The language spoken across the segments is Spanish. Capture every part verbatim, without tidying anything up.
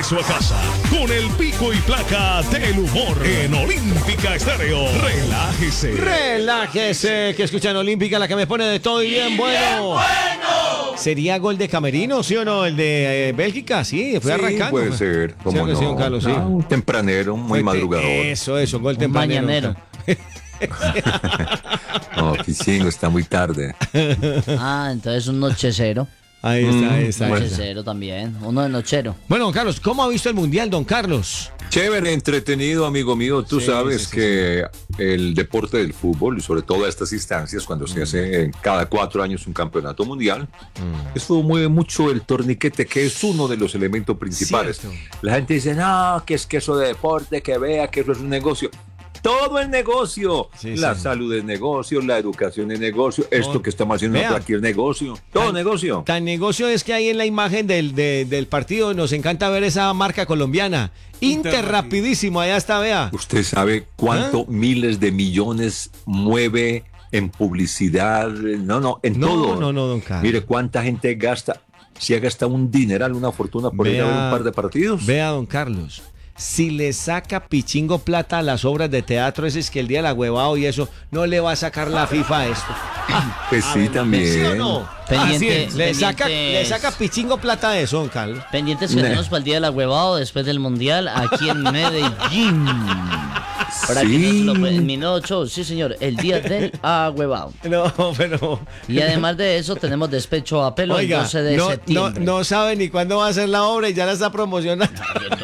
regreso a casa con el pico y placa del humor en Olímpica Estéreo. Relájese. Relájese, que escuchan Olímpica, la que me pone de todo y bien bueno. ¡Bien bueno! ¿Sería gol de Camerino, sí o no? El de eh, Bélgica, sí, fue Sí, arrancando. puede ser. ¿Cómo ¿Sí o que no? sí, don Carlos? Sí. Ah, un tempranero, muy Fue- madrugador. Eso, eso, un gol Un tempranero. mañanero. No, Pichingo, está muy tarde. Ah, entonces un nochecero. Ahí está, ahí está. ahí está. Nochecero también. Uno de nochero. Bueno, don Carlos, ¿cómo ha visto el Mundial, don Carlos? Chévere, entretenido, amigo mío. Tú Sí, sabes sí, sí, que el deporte del fútbol, y sobre todo a estas instancias, cuando se hace cada cuatro años un campeonato mundial, eso mueve mucho el torniquete, que es uno de los elementos principales. Cierto. La gente dice, no, que es que eso de deporte, que vea que eso es un negocio. Todo es negocio. Sí, la sí. salud es negocio, la educación es negocio, esto que estamos haciendo Vea. nosotros aquí es negocio. Todo Tan- negocio. Tan negocio es que ahí en la imagen del, de- del partido nos encanta ver esa marca colombiana. Inter rapidísimo, allá está, vea. ¿Usted sabe cuánto ¿Ah? miles de millones mueve en publicidad? No, no, en No, todo. no, no, don Carlos. Mire cuánta gente gasta. Si ha gastado un dineral, una fortuna por ir a ver un par de partidos. Vea, don Carlos. Si le saca Pichingo plata a las obras de teatro, ese es que el día de la huevado y eso, no le va a sacar la FIFA a esto. Pues sí, también. ¿Sí o no? Pendiente- Así es, le, pendientes- saca, le saca Pichingo plata de eso, don Carlos. Pendientes que Nah. tenemos para el día de la huevado después del mundial aquí en Medellín. Para que no se Sí. lo pueden- en mi nuevo show, sí señor, el día del ahuevado. No, pero... Y además de eso tenemos despecho a pelo el Oiga, doce de no, no, septiembre. no sabe ni cuándo va a ser la obra y ya la está promocionando.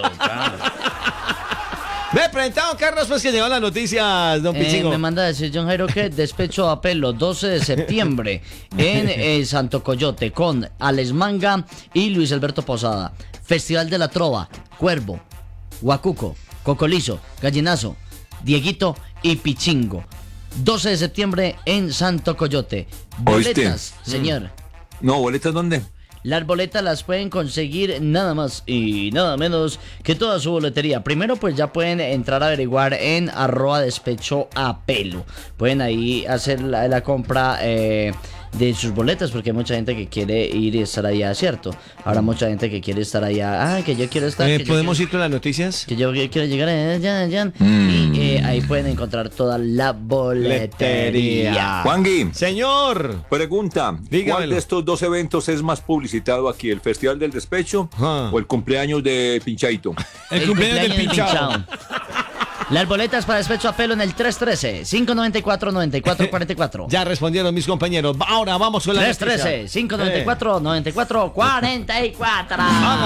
Ve, presentado Carlos, pues que llegó las noticias, don Eh, Pichingo. me manda a decir John Jairo que despecho a pelo doce de septiembre en eh, Santo Coyote con Alex Manga y Luis Alberto Posada. Festival de la Trova, Cuervo, Huacuco, Cocolizo, Gallinazo, Dieguito y Pichingo. doce de septiembre en Santo Coyote. ¿Oíste? Boletas, señor. No, ¿boletas dónde? Las boletas las pueden conseguir nada más y nada menos que toda su boletería. Primero pues ya pueden entrar a averiguar en arroba despecho a pelo. Pueden ahí hacer la, la compra eh, de sus boletas porque hay mucha gente que quiere ir y estar allá, ¿cierto? Ahora mucha gente que quiere estar allá. Ah, que yo quiero estar. Eh, que yo ¿Podemos quiero- ir con las noticias? que yo quiero llegar allá, allá. Mm. Y eh, ahí pueden encontrar toda la boletería. Juangui, Señor. pregunta. ¿Cuál Dígamelo. de estos dos eventos es más publicitado aquí? ¿El Festival del Despecho Ah. o el cumpleaños de Pinchaito? El cumpleaños del pinchado. Las boletas para despecho a pelo en el tres uno tres, cinco nueve cuatro, nueve cuatro cuatro cuatro. Ya respondieron mis compañeros. Ahora vamos con la tres uno tres, cinco nueve cuatro, nueve cuatro cuatro cuatro.